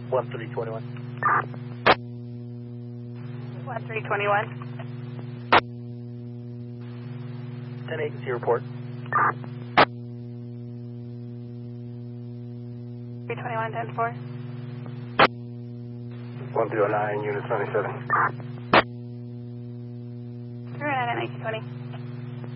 1321. 1321. 10 agency report. 321, 10-4. 1309, unit 77. 309 at 1920.